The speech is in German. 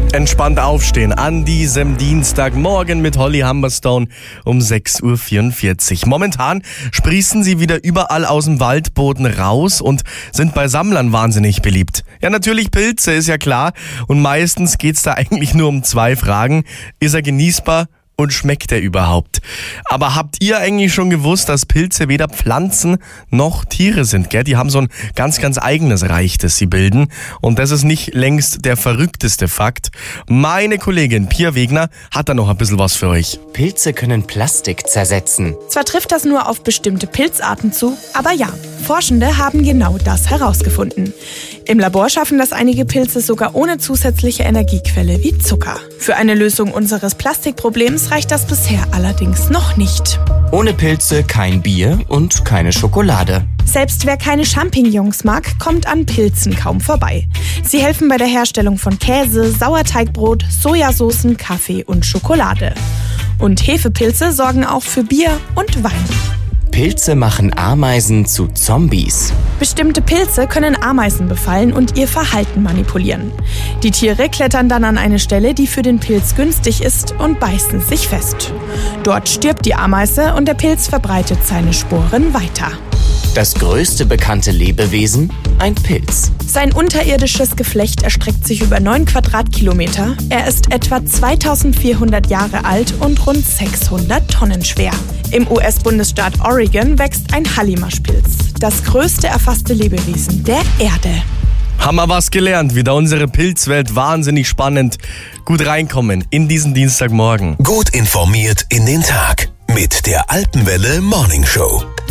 Entspannt aufstehen an diesem Dienstagmorgen mit Holly Humberstone um 6.44 Uhr. Momentan sprießen sie wieder überall aus dem Waldboden raus und sind bei Sammlern wahnsinnig beliebt. Ja, natürlich Pilze, ist ja klar. Und meistens geht's da eigentlich nur um 2 Fragen. Ist er genießbar? Und schmeckt er überhaupt? Aber habt ihr eigentlich schon gewusst, dass Pilze weder Pflanzen noch Tiere sind, gell? Die haben so ein ganz, ganz eigenes Reich, das sie bilden. Und das ist nicht längst der verrückteste Fakt. Meine Kollegin Pia Wegner hat da noch ein bisschen was für euch. Pilze können Plastik zersetzen. Zwar trifft das nur auf bestimmte Pilzarten zu, aber ja, Forschende haben genau das herausgefunden. Im Labor schaffen das einige Pilze sogar ohne zusätzliche Energiequelle wie Zucker. Für eine Lösung unseres Plastikproblems reicht das bisher allerdings noch nicht. Ohne Pilze kein Bier und keine Schokolade. Selbst wer keine Champignons mag, kommt an Pilzen kaum vorbei. Sie helfen bei der Herstellung von Käse, Sauerteigbrot, Sojasoßen, Kaffee und Schokolade. Und Hefepilze sorgen auch für Bier und Wein. Pilze machen Ameisen zu Zombies. Bestimmte Pilze können Ameisen befallen und ihr Verhalten manipulieren. Die Tiere klettern dann an eine Stelle, die für den Pilz günstig ist, und beißen sich fest. Dort stirbt die Ameise und der Pilz verbreitet seine Sporen weiter. Das größte bekannte Lebewesen? Ein Pilz. Sein unterirdisches Geflecht erstreckt sich über 9 Quadratkilometer. Er ist etwa 2400 Jahre alt und rund 600 Tonnen schwer. Im US-Bundesstaat Oregon wächst ein Hallimaschpilz, das größte erfasste Lebewesen der Erde. Haben wir was gelernt, wieder unsere Pilzwelt wahnsinnig spannend. Gut reinkommen in diesen Dienstagmorgen. Gut informiert in den Tag mit der Alpenwelle Morning Show.